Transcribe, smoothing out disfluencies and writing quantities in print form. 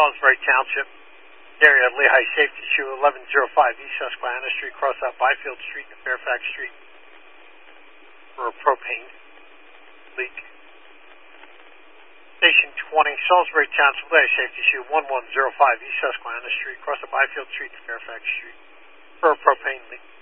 Salisbury Township, area of Lehigh Safety Issue 1105 East Susquehanna Street, cross out Byfield Street and Fairfax Street for a propane leak. Station 20, Salisbury Township, Lehigh Safety Issue 1105 East Susquehanna Street, cross out Byfield Street and Fairfax Street for a propane leak.